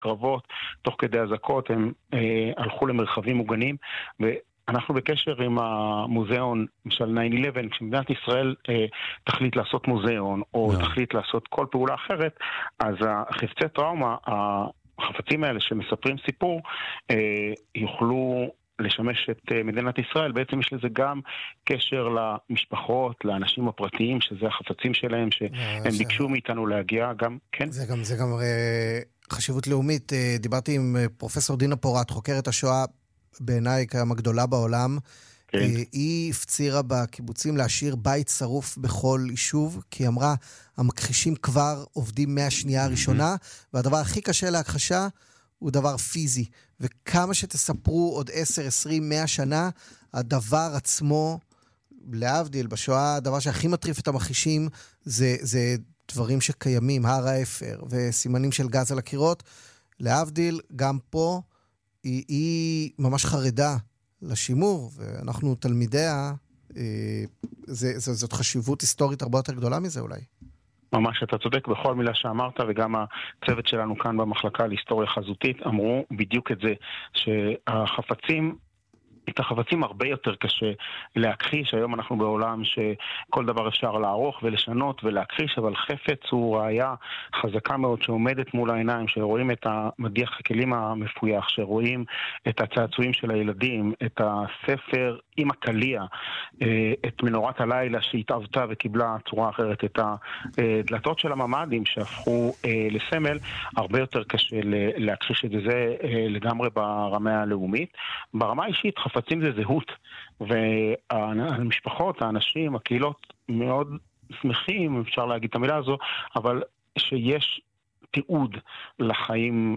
קרבות, תוך כדי הזקות, הם הלכו למרחבים מוגנים, אנחנו בקשר עם המוזיאון של 9/11, כשמדינת ישראל תחליט לעשות מוזיאון, או תחליט לעשות כל פעולה אחרת, אז החפצי טראומה, החפצים האלה שמספרים סיפור, יוכלו לשמש את מדינת ישראל. בעצם יש לזה גם קשר למשפחות, לאנשים הפרטיים, שזה החפצים שלהם, שהם ביקשו מאיתנו להגיע, גם, כן? זה גם חשיבות לאומית. דיברתי עם פרופסור דינה פורט, חוקרת השואה, בעיניי כמה גדולה בעולם. כן. היא הפצירה בקיבוצים להשאיר בית שרוף בכל יישוב, כי היא אמרה, המכחישים כבר עובדים מהשנייה הראשונה, והדבר הכי קשה להכחשה הוא דבר פיזי. וכמה שתספרו עוד 10, 20, 100 שנה, הדבר עצמו, להבדיל בשואה, הדבר שהכי מטריף את המכחישים, זה דברים שקיימים, הר האפר וסימנים של גז על הקירות. להבדיל, גם פה, היא ממש חרדה לשימור, ואנחנו תלמידיה, זאת חשיבות היסטורית הרבה יותר גדולה מזה אולי. ממש, אתה צודק בכל מילה שאמרת, וגם הצוות שלנו כאן במחלקה להיסטוריה חזותית אמרו בדיוק את זה, שהחפצים, את החפצים הרבה יותר קשה להכחיש. היום אנחנו בעולם שכל דבר אפשר לערוך ולשנות ולהכחיש, אבל חפץ הוא ראיה חזקה מאוד שעומדת מול העיניים, שרואים את המדיח הכלים המפויח, שרואים את הצעצועים של הילדים, את הספר עם הקליה, את מנורת הלילה שהתאבתה וקיבלה צורה אחרת, את הדלתות של הממדים שהפכו לסמל. הרבה יותר קשה להכחיש את זה לגמרי ברמה הלאומית. ברמה האישית חפצים זה זהות, והמשפחות, האנשים, הקהילות מאוד שמחים, אפשר להגיד את המילה הזו, אבל שיש תיעוד לחיים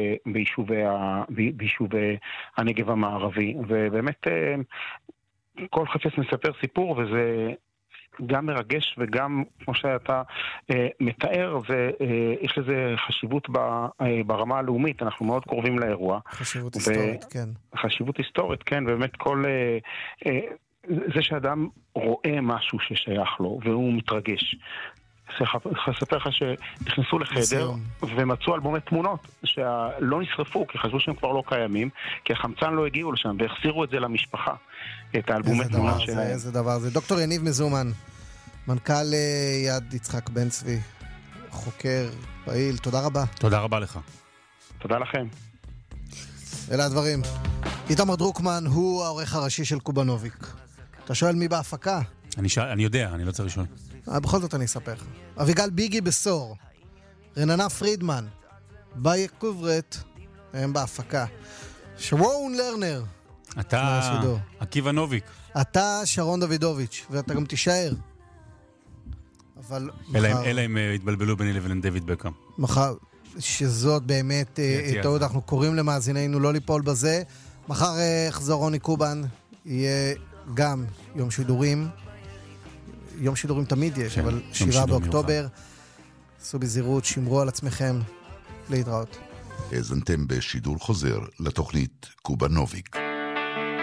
ביישובי הנגב המערבי, ובאמת כל חפץ מספר סיפור, וזה גם מרגש וגם, כמו שאתה מתאר, ויש לזה חשיבות ברמה הלאומית. אנחנו מאוד קרובים לאירוע. חשיבות היסטורית, כן. חשיבות היסטורית, כן, ובאמת כל זה שאדם רואה משהו ששייך לו, והוא מתרגש. חספר לך שנכנסו לחדר ומצאו אלבומי תמונות שלא נשרפו, כי חשבו שהם כבר לא קיימים, כי החמצן לא הגיעו לשם, והחזירו את זה למשפחה, את האלבומי תמונות שלהם. איזה דבר זה. דוקטור יניב מזומן, מנכ"ל יד יצחק בן צבי, חוקר פעיל, תודה רבה. תודה רבה לך. תודה לכם. אלה הדברים. איתמר דרוקמן הוא העורך הראשי של קובנוביק. אתה שואל מי בהפקה? אני יודע, אני לא צריך לשאול. בכל זאת אני אספר לך. אביגל ביגי בסור, רננה פרידמן, ביי קוברט, הם בהפקה. שרון לרנר, אתה עקיבא נוביק. אתה שרון דוידוביץ', ואתה גם תישאר. אבל אלא הם התבלבלו ביני לבין דויד בקאם. מחר, שזאת באמת טעות, אנחנו קוראים למאזיננו לא ליפול בזה. מחר חזור רוני קובן, יהיה גם יום שידורים. יום שידורים תמיד יש, אבל 7 באוקטובר. עשו בזהירות, שמרו על עצמכם. להתראות. האזנתם בשידור חוזר לתוכנית קובנוביק.